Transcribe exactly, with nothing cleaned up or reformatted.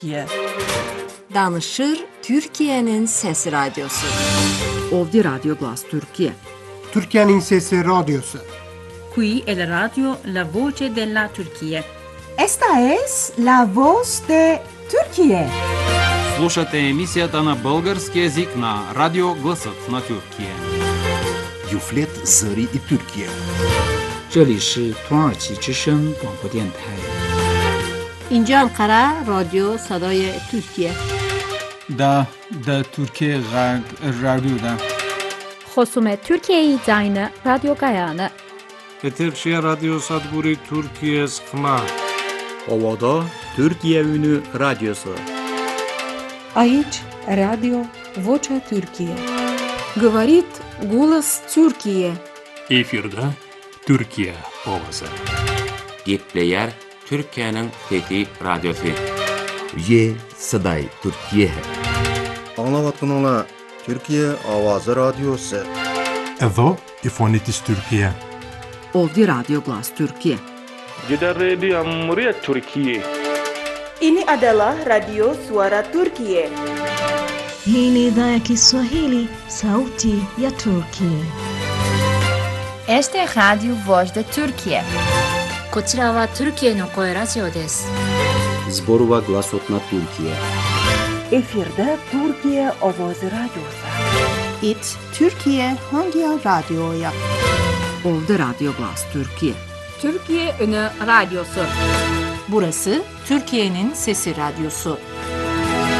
Türkiye. Danışır Türkiye'nin Sesi Radyosu. Ovdje Radio Glas Türkiye. Türkiye'nin Sesi Radyosu. Qui è la radio La Voce della Turchia. Esta es la voz de Türkiye. Слушате емисията на български език на Радио Гласът на Türkiye. Юфлет Зари и Türkiye. 这里是土耳其之声广播电台。 اینجا انقره رادیو صدای ترکیه. دا دا Türkiye Radyo'da. خصوم Türkiye'yi zayne Radyo Gayane. Eterşehir Radyo Sadguri Türkiye Skma. Ovada Türkiye Ünü Radyosu. Aici Radio Vocea Türkiye. Говорит голос Türkiye. Efirde Türkiye Ovası. Gitleyer Türkiye'nin Fethi Radyosu. Ye Saday Türkiye. Anlavatkanlar Türkiye Avazı Radyosu. Evo İfonitis Türkiye. Ovdje Radio Glas Türkiye. Jeddah Radio Muria Türkiye. Ini adalah Radio Suara Turkiye. Hii ni idhaa ya Kiswahili, Sauti ya Turkiye. Este es Radio Voz de Turkiye. こちらはトルキエの声ラジオです。 Zborova Glasotna Türkiye. Efirde Türkiye Ovoz Radyosu. It Türkiye Hangi Radyo'ya? Ovdje Radio Glas Türkiye. Türkiye Ünü Radyosu. Burası Türkiye'nin Sesi Radyosu.